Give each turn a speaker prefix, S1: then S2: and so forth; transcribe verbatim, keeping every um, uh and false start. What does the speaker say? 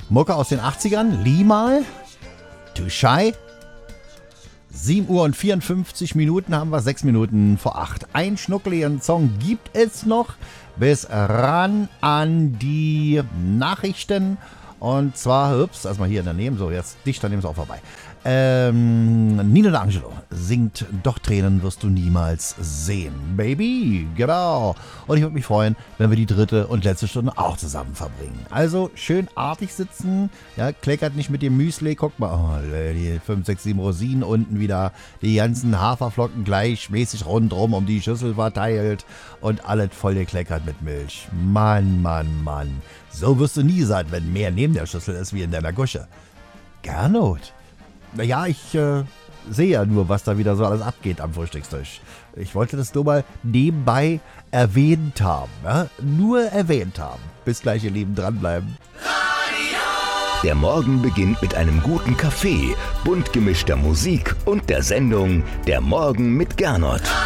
S1: Mucke aus den achtzigern, Limal, Too Shy. sieben Uhr und vierundfünfzig Minuten haben wir, sechs Minuten vor acht. Ein schnuckeligen Song gibt es noch bis ran an die Nachrichten. Und zwar, ups, erstmal hier daneben, so jetzt dicht daneben ist auch vorbei. Ähm, Nino D'Angelo singt Doch Tränen wirst du niemals sehen. Baby, genau. Und ich würde mich freuen, wenn wir die dritte und letzte Stunde auch zusammen verbringen. Also schön artig sitzen, ja, kleckert nicht mit dem Müsli. Guck mal, oh, die fünf, sechs, sieben Rosinen unten wieder, die ganzen Haferflocken gleichmäßig rundherum um die Schüssel verteilt und alles voll gekleckert mit Milch. Mann, Mann, Mann. So wirst du nie satt, wenn mehr neben der Schüssel ist wie in deiner Gusche. Gernot. Naja, ich äh, sehe ja nur, was da wieder so alles abgeht am Frühstückstisch. Ich wollte das nur mal nebenbei erwähnt haben. Ja? Nur erwähnt haben. Bis gleich, ihr Lieben, dranbleiben.
S2: Der Morgen beginnt mit einem guten Kaffee, bunt gemischter Musik und der Sendung Der Morgen mit Gernot.